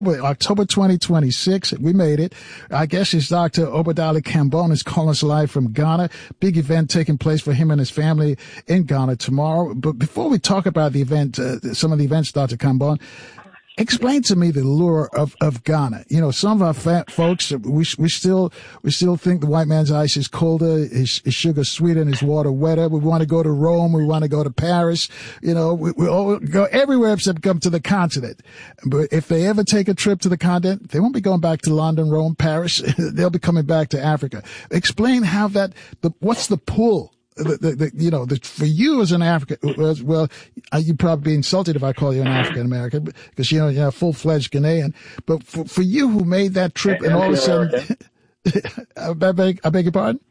October 2026. We made it. I guess it's Dr. Obadali Kambon is calling us live from Ghana. Big event taking place for him and his family in Ghana tomorrow. But before we talk about the event, some of the events, Dr. Kambon, explain to me the lure of Ghana. You know, some of our folks, we still think the white man's ice is colder, his sugar sweeter, and his water wetter. We want to go to Rome. We want to go to Paris. You know, we all go everywhere except come to the continent. But if they ever take a trip to the continent, they won't be going back to London, Rome, Paris. They'll be coming back to Africa. Explain how what's the pull? For you as an African, well, you'd probably be insulted if I call you an African American because you're a full-fledged Ghanaian. But for you who made that trip and all of a sudden, I beg your pardon?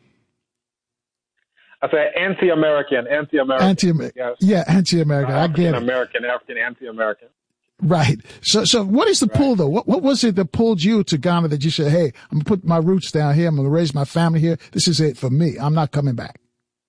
I said anti-American. Yes. Yeah, anti-American. I get it. American, African, anti-American. Right. So what is the pull though? What was it that pulled you to Ghana that you said, hey, I'm gonna put my roots down here. I'm gonna raise my family here. This is it for me. I'm not coming back.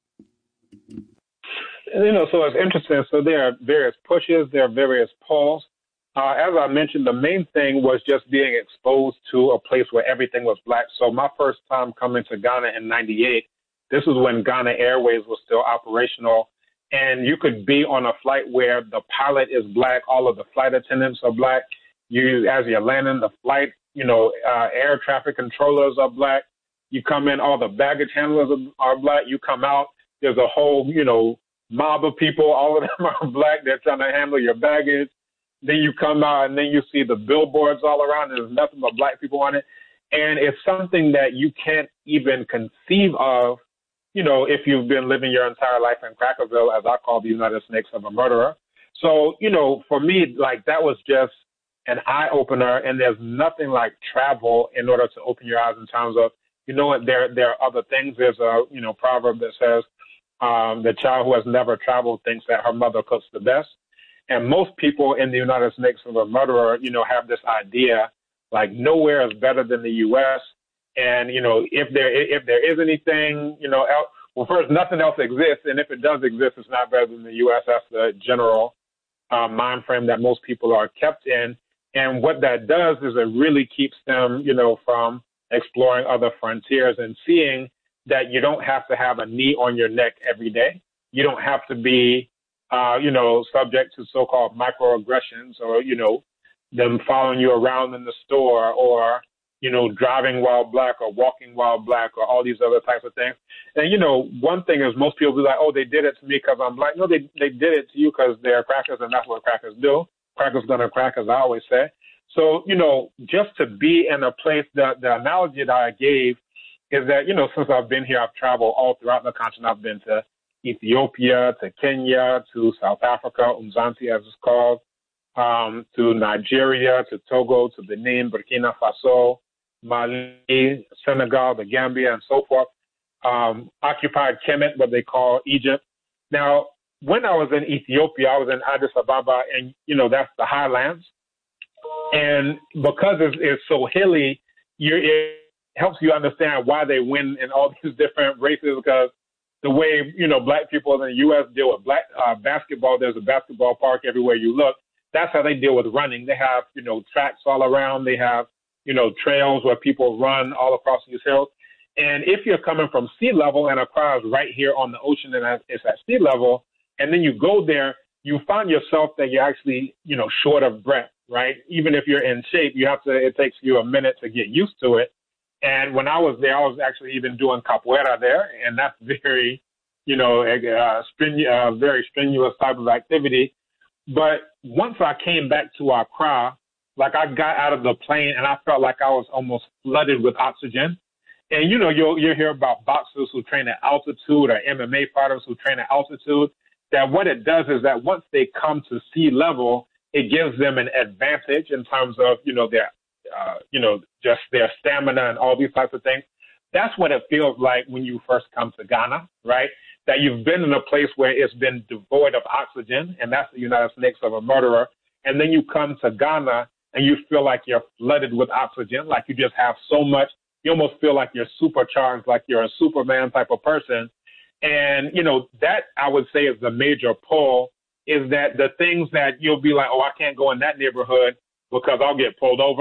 So it's interesting. So there are various pushes, there are various pulls. As I mentioned, the main thing was just being exposed to a place where everything was black. So my first time coming to Ghana in '98, this was when Ghana Airways was still operational. And you could be on a flight where the pilot is black, all of the flight attendants are black. As you're landing the flight, air traffic controllers are black. You come in, all the baggage handlers are black. You come out, there's a whole, mob of people, all of them are black. They're trying to handle your baggage. Then you come out and then you see the billboards all around. There's nothing but black people on it. And it's something that you can't even conceive of, if you've been living your entire life in Crackerville, as I call the United Snakes of a murderer. So, for me, that was just an eye opener. And there's nothing like travel in order to open your eyes in terms of, there are other things. There's a, proverb that says, the child who has never traveled thinks that her mother cooks the best. And most people in the United States of a murderer, have this idea like nowhere is better than the U.S. And, if there is anything, else, well, first, nothing else exists. And if it does exist, it's not better than the U.S. That's the general mind frame that most people are kept in. And what that does is it really keeps them, from exploring other frontiers and seeing that you don't have to have a knee on your neck every day. You don't have to be, subject to so-called microaggressions or, them following you around in the store or, driving while black or walking while black or all these other types of things. And, one thing is most people be like, oh, they did it to me because I'm black. No, they did it to you because they're crackers and that's what crackers do. Crackers gonna crack, as I always say. So, just to be in a place, the analogy that I gave is that, since I've been here, I've traveled all throughout the continent. I've been to Ethiopia, to Kenya, to South Africa, Umzansi as it's called, to Nigeria, to Togo, to Benin, Burkina Faso, Mali, Senegal, the Gambia, and so forth. Occupied Kemet, what they call Egypt. Now, when I was in Ethiopia, I was in Addis Ababa, and, that's the highlands. And because it's so hilly, it helps you understand why they win in all these different races, because the way, black people in the U.S. deal with basketball, there's a basketball park everywhere you look. That's how they deal with running. They have, tracks all around. They have, trails where people run all across these hills. And if you're coming from sea level and Accra is right here on the ocean and it's at sea level, and then you go there, you find yourself that you're actually, short of breath, right? Even if you're in shape, it takes you a minute to get used to it. And when I was there, I was actually even doing capoeira there, and that's very, very strenuous type of activity. But once I came back to Accra, like I got out of the plane and I felt like I was almost flooded with oxygen. And, you'll hear about boxers who train at altitude or MMA fighters who train at altitude, that what it does is that once they come to sea level, it gives them an advantage in terms of, their just their stamina and all these types of things. That's what it feels like when you first come to Ghana, right? That you've been in a place where it's been devoid of oxygen, and that's the United Snakes of a murderer. And then you come to Ghana and you feel like you're flooded with oxygen, like you just have so much. You almost feel like you're supercharged, like you're a Superman type of person. And, that I would say is the major pull, is that the things that you'll be like, oh, I can't go in that neighborhood. because I'll get pulled over.